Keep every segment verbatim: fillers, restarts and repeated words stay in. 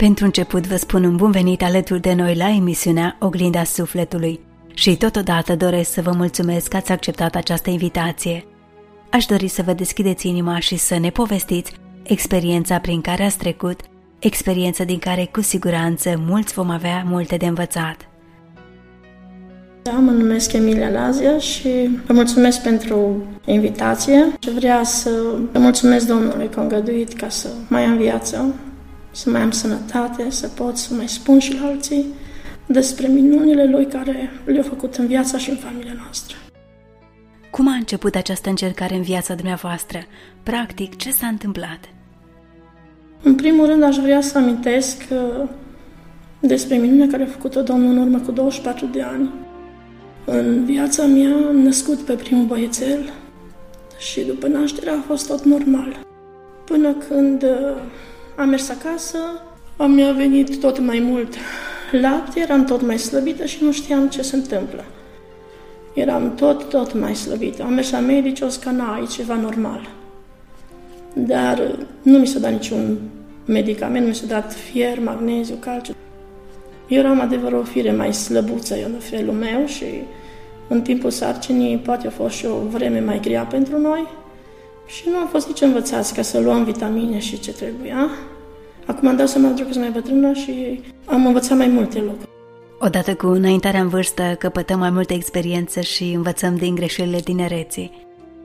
Pentru început vă spun un bun venit alături de noi la emisiunea Oglinda Sufletului și totodată doresc să vă mulțumesc că ați acceptat această invitație. Aș dori să vă deschideți inima și să ne povestiți experiența prin care ați trecut, experiență din care cu siguranță mulți vom avea multe de învățat. Da, mă numesc Emilia Lazia și vă mulțumesc pentru invitație și vreau să vă mulțumesc Domnului că a îngăduit ca să mai am viață, să mai am sănătate, să pot să mai spun și la alții despre minunile Lui care le-a făcut în viața și în familia noastră. Cum a început această încercare în viața dumneavoastră? Practic, ce s-a întâmplat? În primul rând, aș vrea să amintesc despre minunea care a făcut-o Domnul în urmă cu douăzeci și patru de ani. În viața mea am născut pe primul băiețel și după naștere a fost tot normal. Până când am mers acasă, mi-a venit tot mai mult lapte, eram tot mai slăbită și nu știam ce se întâmplă. Eram tot, tot mai slăbită. Am mers la medici, o scana, e ceva normal. Dar nu mi s-a dat niciun medicament, nu mi s-a dat fier, magneziu, calciu. Eu eram adevărat o fire mai slăbuță eu în felul meu și în timpul sarcinii poate a fost și o vreme mai grea pentru noi și nu am fost nici învățați ca să luăm vitamine și ce trebuia. Acum am dat seama pentru că sunt mai bătrână și am învățat mai multe lucruri. Odată cu înaintarea în vârstă căpătăm mai multe experiențe și învățăm din greșelile tinereții.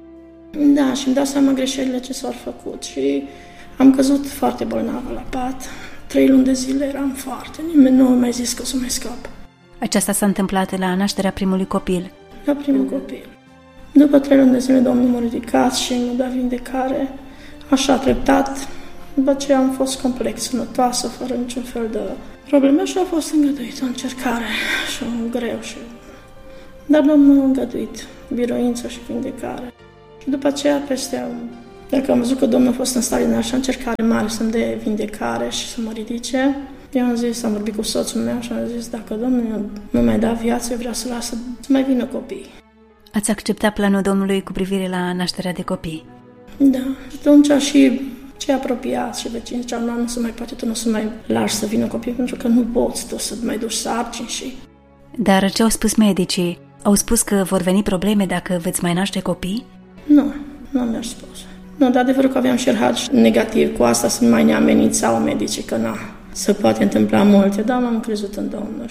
Da, și îmi dau seama greșelile ce s-au făcut și am căzut foarte bolnavă la pat. Trei luni de zile eram foarte, nimeni nu a mai zis că o să mai scap. Aceasta s-a întâmplat la nașterea primului copil. La primul copil. După trei luni de zile, Domnul m-a ridicat și mi-a dat vindecare, așa treptat. După aceea am fost complet sănătoasă, fără niciun fel de probleme și a fost îngăduit o încercare și un greu. Și... Dar Domnul a îngăduit biruință și vindecare. Și după aceea, peste... Dacă am văzut că Domnul a fost în stare de așa încercare mare să-mi dea vindecare și să mă ridice, eu am zis, am vorbit cu soțul meu și am zis, dacă Domnul nu mai da viață, eu vreau să lasă să mai vină copii. Ați acceptat planul Domnului cu privire la nașterea de copii? Da. Atunci și cei apropiați și vecinii ziceau, nu, nu se mai poate, tu nu să mai lași să vină copii, pentru că nu poți tu să mai duci sarcini și... Dar ce au spus medicii? Au spus că vor veni probleme dacă veți mai naște copii? Nu, nu mi-au spus. Nu, dar adevărul că aveam și R H negativ, cu asta să nu mai ne amenințau medicii, că na, se poate întâmpla multe, dar m-am crezut în Domnul.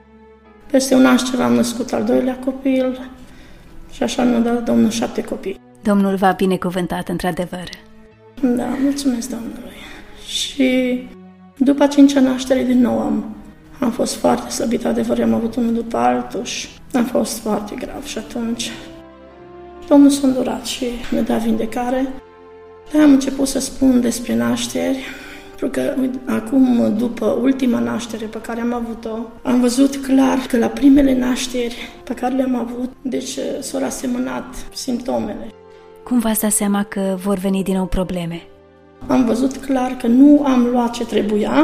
Peste un an și ceva am născut al doilea copil și așa mi-a dat Domnul șapte copii. Domnul v-a binecuvântat, într-adevăr. Da, mulțumesc Domnului. Și după a cincea naștere din nou am, am fost foarte slăbită, adevăr, am avut unul după altul și am fost foarte grav și atunci Domnul s-a îndurat și mi-a dat vindecare. De am început să spun despre nașteri, pentru că uite, acum, după ultima naștere pe care am avut-o, am văzut clar că la primele nașteri pe care le-am avut, deci s-au asemănat simptomele. Cum v-ați dat seama că vor veni din nou probleme? Am văzut clar că nu am luat ce trebuia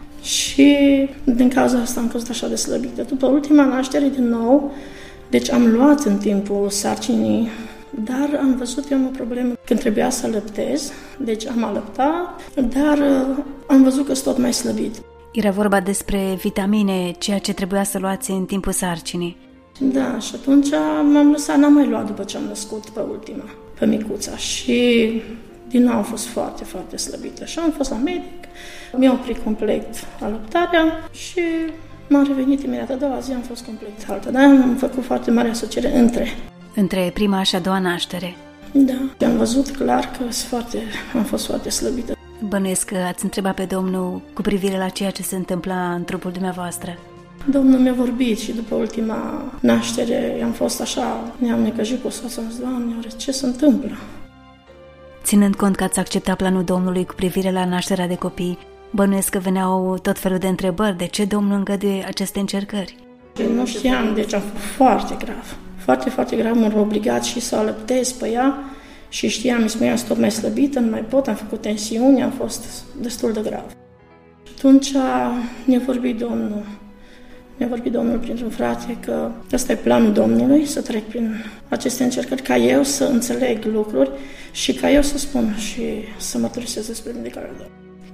și din cauza asta am căzut așa de slăbită. După ultima naștere, din nou, deci am luat în timpul sarcinii, dar am văzut eu o problemă când trebuia să alăptez, deci am alăptat, dar am văzut că sunt tot mai slăbit. Era vorba despre vitamine, ceea ce trebuia să luați în timpul sarcinii. Da, și atunci m-am lăsat, n-am mai luat după ce am născut pe ultima, pe micuța și din nou am fost foarte, foarte slăbită. Și am fost la medic, mi-a oprit complet alăptarea și m-am revenit imediat. A doua zi am fost complet altă, dar am făcut foarte mare asociere între. Între prima și a doua naștere. Da, am văzut clar că foarte, am fost foarte slăbită. Bănuiesc că ați întrebat pe Domnul cu privire la ceea ce se întâmpla în trupul dumneavoastră. Domnul mi-a vorbit și după ultima naștere am fost așa, ne-am necăjit cu soțul, am zis, Doamne, ce se întâmplă? Ținând cont că ați acceptat planul Domnului cu privire la nașterea de copii, bănuiesc că veneau tot felul de întrebări, de ce Domnul îngăduie aceste încercări? Nu știam, deci am fost foarte grav. Foarte, foarte grav, m-am obligat și să alăptez pe ea și știam, mi spuneam, sunt tot mai slăbită, nu mai pot, am făcut tensiuni, am fost destul de grav. Atunci ne-a vorbit Domnul, ne-a vorbit Domnul printr-un frate că ăsta e planul Domnului, să trec prin aceste încercări, ca eu să înțeleg lucruri și ca eu să spun și să mărturisesc despre vindecarea Domnului.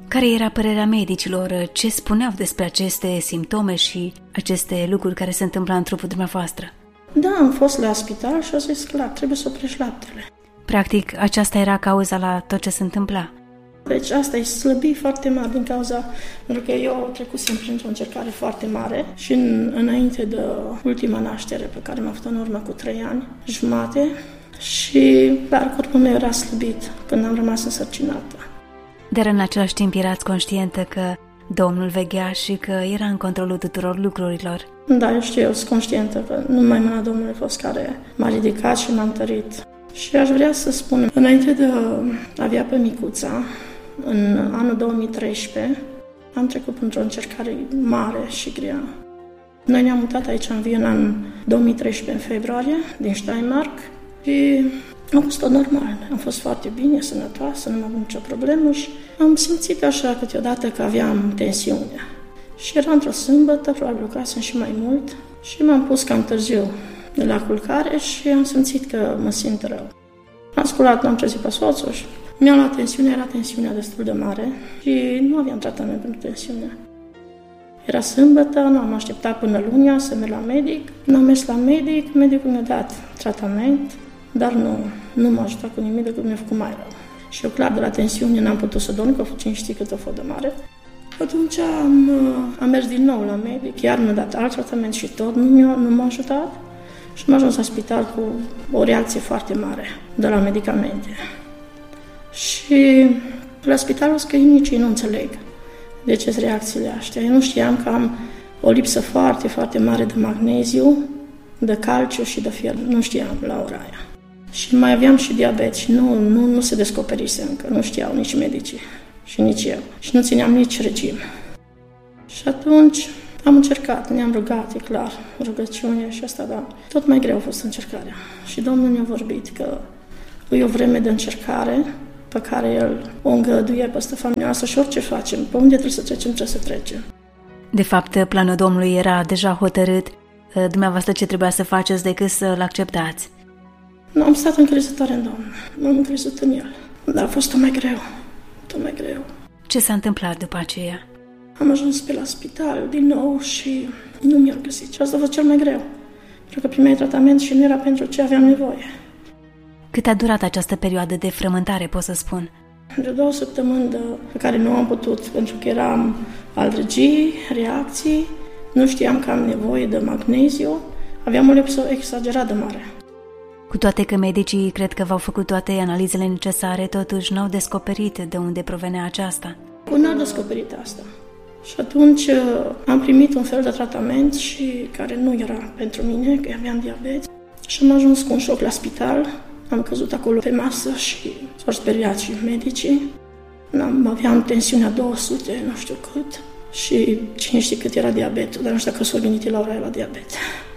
Care era părerea medicilor? Ce spuneau despre aceste simptome și aceste lucruri care se întâmplă în trupul dumneavoastră? Da, am fost la spital și a zis clar, trebuie să oprești laptele. Practic, aceasta era cauza la tot ce se întâmpla. Deci asta e slăbi foarte mare din cauza, pentru că eu trecusem printr-o încercare foarte mare și în, înainte de ultima naștere pe care m-a făcut în urmă cu trei ani jumate și, clar, corpul meu era slăbit când am rămas însărcinată. Dar în același timp erați conștientă că Domnul veghea și că era în controlul tuturor lucrurilor. Da, eu știu, eu sunt conștientă că numai mâna Domnului a fost care m-a ridicat și m-a întărit. Și aș vrea să spun, înainte de a avea pe micuța, în anul două mii treisprezece, am trecut printr-o încercare mare și grea. Noi ne-am mutat aici în Viena în două mii treisprezece, în februarie, din Steiermark, și am fost tot normal. Am fost foarte bine, sănătoasă, nu am avut nicio problemă și am simțit așa câteodată că aveam tensiune. Și era într-o sâmbătă, probabil lucrasem și mai mult, și m-am pus cam târziu de la culcare și am simțit că mă simt rău. Am sculat, l-am trezit pe soțul și mi-a luat tensiunea, era tensiunea destul de mare și nu aveam tratament pentru tensiune. Era sâmbătă, nu am așteptat până lunea să merg la medic. Nu am mers la medic, medicul mi-a dat tratament, dar nu, nu m-a ajutat cu nimic decât mi-a făcut mai rău. Și eu, clar, de la tensiune n-am putut să dorm, că cine știe cât a fost de mare. Atunci am, am mers din nou la medic, iar mi-a dat alt tratament și tot nu m-a, nu m-a ajutat. Și am ajuns la spital cu o reacție foarte mare de la medicamente. Și la spital o să că nici ei nu înțeleg de ce sunt reacțiile astea. Eu nu știam că am o lipsă foarte, foarte mare de magneziu, de calciu și de fier. Nu știam la ora aia. Și mai aveam și diabet și nu, nu, nu se descoperise încă, nu știau nici medicii și nici eu. Și nu țineam nici regim. Și atunci am încercat, ne-am rugat, e clar, rugăciune și asta, dar tot mai greu a fost încercarea. Și Domnul ne-a vorbit că e o vreme de încercare pe care El o îngăduie peste familia noastră și orice facem, pe unde trebuie să trecem, trebuie să trecem. De fapt, planul Domnului era deja hotărât, dumneavoastră ce trebuia să faceți decât să-L acceptați? Nu, am stat încrezătoare în Domnul, m-am încrezut în El, dar a fost tot mai greu, tot mai greu. Ce s-a întâmplat după aceea? Am ajuns pe la spital din nou și nu mi-au găsit. Și asta a fost cel mai greu, pentru că primeai tratament și nu era pentru ce aveam nevoie. Cât a durat această perioadă de frământare, pot să spun? De două săptămâni de, pe care nu am putut, pentru că eram alergii, reacții, nu știam că am nevoie de magneziu, aveam o lipsă exagerat de mare. Cu toate că medicii cred că v-au făcut toate analizele necesare, totuși n-au descoperit de unde provenea aceasta. Nu au descoperit asta. Și atunci am primit un fel de tratament și care nu era pentru mine, că aveam diabet. Și am ajuns cu un șoc la spital. Am căzut acolo pe masă și s-au speriat și medicii. Am, aveam tensiunea două sute, nu știu cât, și cine știe cât era diabetul, dar nu știu dacă s-o gândit la ora aia la diabet.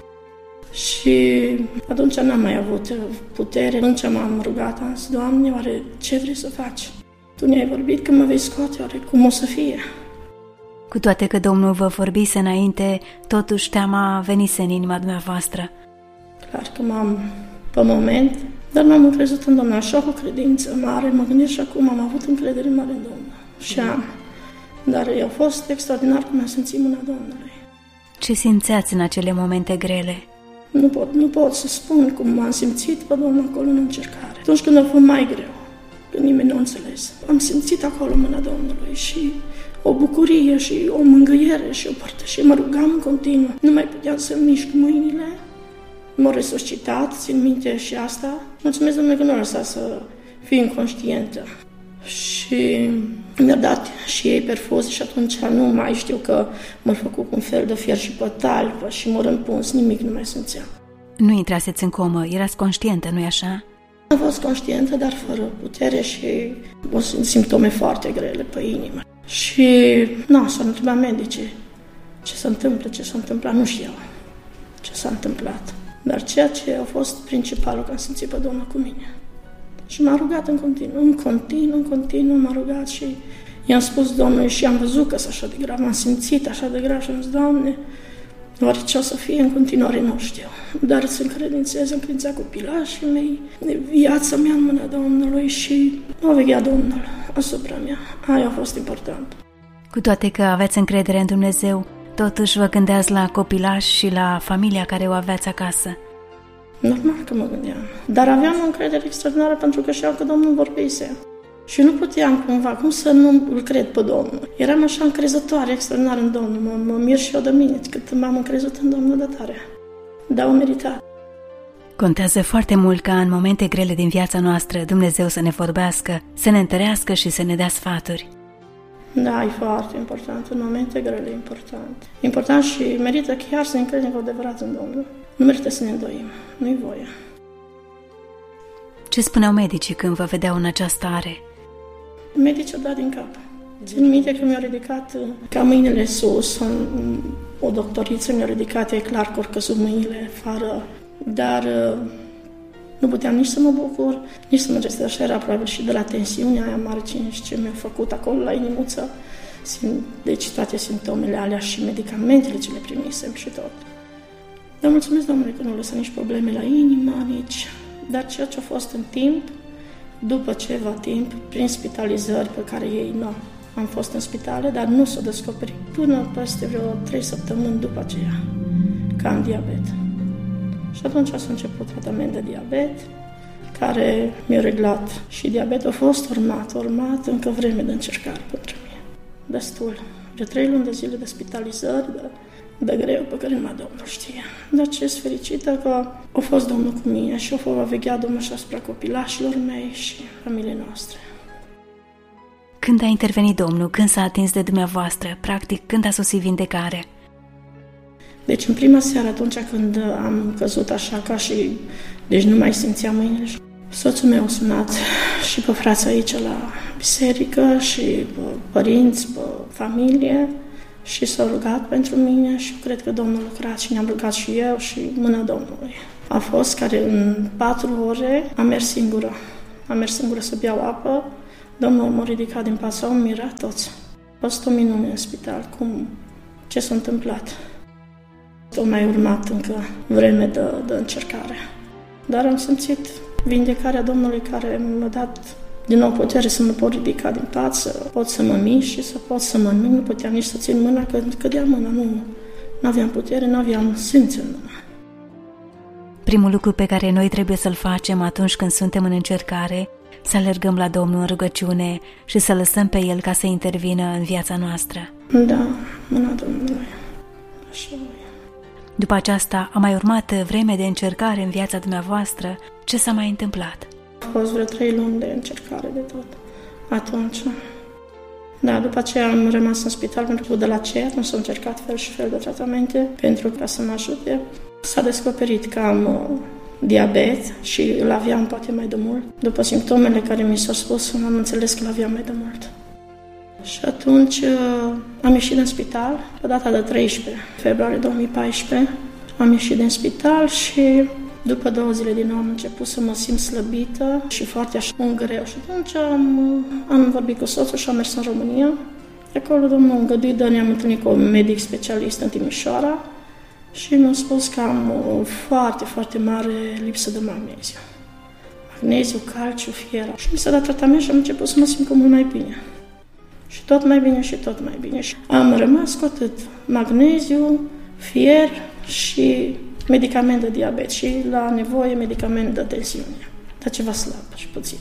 Și atunci n-am mai avut putere. Atunci m-am rugat, am zis, Doamne, oare ce vrei să faci? Tu ne-ai vorbit că mă vei scoate, oare cum o să fie? Cu toate că Domnul vă vorbise înainte, totuși teama venise în inima dumneavoastră. Clar că m-am, pe moment, dar m-am încrezut în Domnul, așa cu credință mare, mă gândesc și acum am avut încredere mare în Domnul. Și am. Dar a fost extraordinar cum am simțit mâna Domnului. Ce simțeați în acele momente grele? Nu pot, nu pot să spun cum m-am simțit pe Domnul acolo în încercare. Atunci când a fost mai greu, când nimeni nu a înțeles, am simțit acolo mâna Domnului și o bucurie și o mângâiere și o părtășie. Mă rugam în continuu, nu mai puteam să mișc mâinile. M-au resuscitat, țin minte și asta. Mulțumesc Domnului că nu a lăsat să fiu inconștientă. Și mi-a dat și ei perfuzii și atunci nu mai știu că m-a făcut cu un fel de fier și pe talpă și m-a rămpuns, nimic nu mai simțeam. Nu intraseți în comă, erați conștientă, nu-i așa? Am fost conștientă, dar fără putere și o simptome foarte grele pe inimă. Și nu, s-au întrebat medicii ce se întâmplă, ce s-a întâmplat, nu știau ce s-a întâmplat. Dar ceea ce a fost principalul, că am simțit pe Domnul cu mine. Și m-a rugat în continuu, în continuu, în continuu m-a rugat și i-am spus Domnului și am văzut că sunt așa de grav, m-am simțit așa de grav și am zis, Doamne, oare ce o să fie în continuare, nu știu. Dar să încredințez, încredința copilașii mei, viața mea în mâna Domnului și o veghea Domnul. asupra mea. Aia a fost important. Cu toate că aveți încredere în Dumnezeu, totuși vă gândeați la copilași și la familia care o aveați acasă. Normal că mă gândeam. Dar aveam o încredere extraordinară pentru că știam că Domnul vorbise. Și nu puteam cumva, cum să nu îl cred pe Domnul. Eram așa încrezătoare extraordinar în Domnul. Mă, mă mir și eu de mine cât m-am încrezut în Domnul de tare. Dar o meritat. Contează foarte mult ca în momente grele din viața noastră Dumnezeu să ne vorbească, să ne întărească și să ne dea sfaturi. Da, e foarte important. În momente grele e important. Important și merită chiar să ne credem cu adevărat în Domnul. Nu merită să ne îndoim. Nu-i voie. Ce spuneau medicii când vă vedeau în această stare? Medicii au dat din cap. Țin minte că mi-au ridicat ca mâinile sus. O doctoriță mi-a ridicat, e clar că au căzut mâinile afară. Dar nu puteam nici să mă bucur, nici să mă gestez. Așa era probabil și de la tensiunea aia mare ce mi-a făcut acolo la inimuță. Deci toate simptomele alea și medicamentele ce le primisem și tot. Dar mulțumesc, Domnule, că nu lăsă nici probleme la inimă, nici... Dar ceea ce a fost în timp, după ceva timp, prin spitalizări pe care ei nu am fost în spitale, dar nu s-o descoperit până peste vreo trei săptămâni după aceea, că am diabet. Și atunci s-a început tratament de diabet, care mi-a reglat și diabetul a fost urmat, urmat încă vreme de încercare pentru mine. Destul. De trei luni de zile de spitalizări, de, de greu pe care numai Domnul știe. Dar ce sunt fericită că a fost Domnul cu mine și a fost veghea Domnul și asupra copilașilor mei și familiei noastre. Când a intervenit Domnul? Când s-a atins de dumneavoastră? Practic, când a sosit vindecare? Deci în prima seară, atunci când am căzut așa ca și... Deci nu mai simțeam mâinile. Soțul meu a sunat și pe frații aici la biserică și pe părinți, pe familie și s-a rugat pentru mine și cred că Domnul a lucrat și ne-am rugat și eu și mâna Domnului. A fost care în patru ore am mers singură. Am mers singură să beau apă. Domnul m-a ridicat din pat, s-au mirat toți. A fost o minune în spital. Cum? Ce s-a întâmplat? A mai urmat încă vreme de, de încercare. Dar am simțit vindecarea Domnului care m-a dat din nou putere să mă pot ridica din pat, să pot să mă mișc și să pot să mănânc. Nu puteam nici să țin mâna, că cădea mâna. Nu, nu aveam putere, nu aveam simț în mână. Primul lucru pe care noi trebuie să-l facem atunci când suntem în încercare, să alergăm la Domnul în rugăciune și să lăsăm pe El ca să intervină în viața noastră. Da, mâna Domnului. Așa e. După aceasta a mai urmat vreme de încercare în viața dumneavoastră. Ce s-a mai întâmplat? A fost vreo trei luni de încercare de tot. Atunci. Da, după aceea am rămas în spital pentru că de la aceea atunci s-au încercat fel și fel de tratamente pentru ca să mă ajute. S-a descoperit că am uh, diabet și îl aveam poate mai de mult. După simptomele care mi s-au spus, am înțeles că îl aveam mai de mult. Și atunci uh, am ieșit din spital, pe data de treisprezece februarie două mii paisprezece, am ieșit din spital și după două zile din nou am început să mă simt slăbită și foarte așa un greu. Și atunci am, am vorbit cu soțul și am mers în România. Acolo Domnul îngăduit de ne-am întâlnit cu un medic specialist în Timișoara și mi-a spus că am o foarte, foarte mare lipsă de magneziu. Magneziu, calciu, fier. Și mi s-a dat tratament și am început să mă simt cu mult mai bine. Și tot mai bine și tot mai bine. Și am rămas cu atât magneziu, fier și medicament de diabet și la nevoie medicament de tensiune. Dar ceva slab și puțin.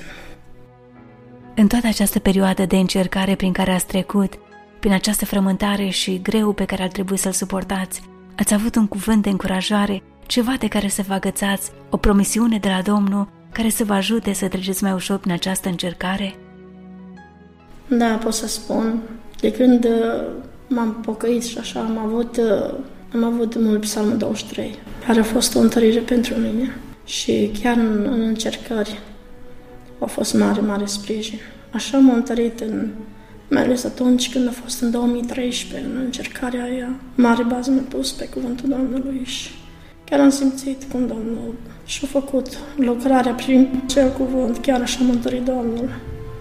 În toată această perioadă de încercare prin care ați trecut, prin această frământare și greu pe care ar trebui să-l suportați, ați avut un cuvânt de încurajare, ceva de care să vă agățați, o promisiune de la Domnul care să vă ajute să treceți mai ușor prin această încercare? Da, pot să spun. De când m-am pocăit și așa, am avut, am avut mult Psalmul douăzeci și trei, care a fost o întărire pentru mine. Și chiar în, în încercări a fost mare, mare sprijin. Așa m-a întărit, în, mai ales atunci când a fost în două mii treisprezece, în încercarea aia. Mare bază mi-a pus pe cuvântul Domnului și chiar am simțit cum Domnul și-a făcut lucrarea prin acel cuvânt. Chiar așa m-a întărit Domnul.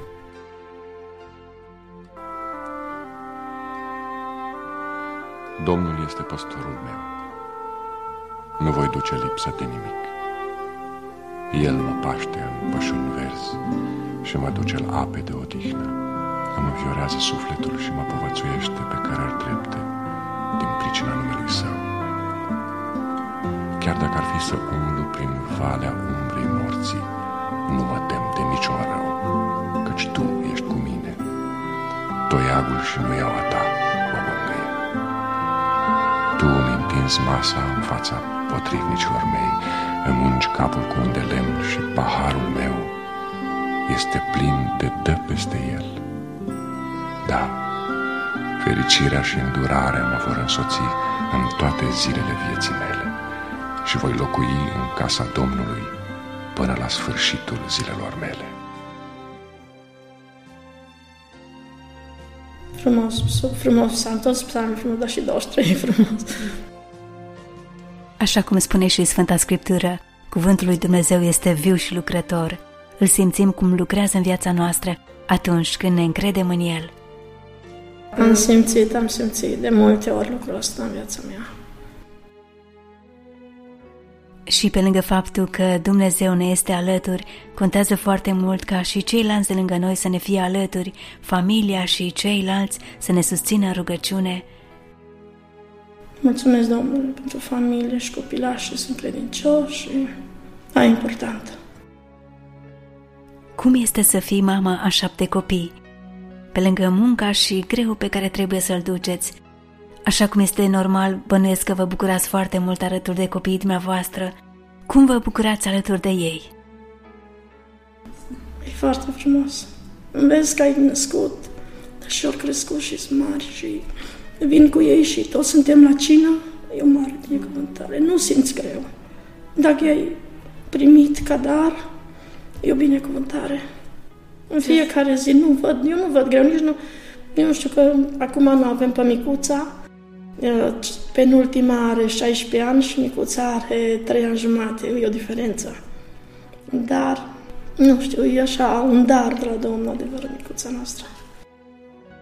Domnul este păstorul meu. Nu voi duce lipsă de nimic. El mă paște în pășuni verzi și mă duce la ape de odihnă. Îmi înviorează sufletul și mă povățuiește pe cărări drepte din pricina numelui Său. Chiar dacă ar fi să umblu prin valea umbrei morții, nu mă tem de niciun rău, căci Tu ești cu mine. Toiagul și nuiaua Ta mă mângâie. Tu îmi întinzi masa în fața potrivnicilor mei, îmi ungi capul cu un de lemn și paharul meu este plin de dă peste el. Da, fericirea și îndurarea mă vor însoți în toate zilele vieții mele și voi locui în casa Domnului până la sfârșitul zilelor mele. Frumos, frumos, am toți psalmii frumos, dar și douăzeci și trei frumos. Așa cum spune și Sfânta Scriptură, cuvântul lui Dumnezeu este viu și lucrător. Îl simțim cum lucrează în viața noastră atunci când ne încredem în El. Am simțit, am simțit de multe ori lucrul ăsta în viața mea. Și pe lângă faptul că Dumnezeu ne este alături, contează foarte mult ca și ceilalți de lângă noi să ne fie alături, familia și ceilalți să ne susțină în rugăciune. Mulțumesc Domnului pentru familie și copilași sunt credincioși și e important. Cum este să fii mama a șapte copii? Pe lângă munca și greu pe care trebuie să-l duceți, așa cum este normal, bănuiesc că vă bucurați foarte mult alături de copiii dumneavoastră. Cum vă bucurați alături de ei? E foarte frumos. Vezi că ai născut, dar și ori crescut și sunt mari și vin cu ei și toți suntem la cină, e o mare binecuvântare. Nu simți greu. Dacă ai primit ca dar, e o binecuvântare. În fiecare zi nu văd, eu nu văd greu, nici nu, eu nu știu că acum nu avem pe micuța, penultima are șaisprezece ani și micuța are trei ani jumate, e o diferență. Dar, nu știu, e așa un dar de la Domnul adevărat micuța noastră.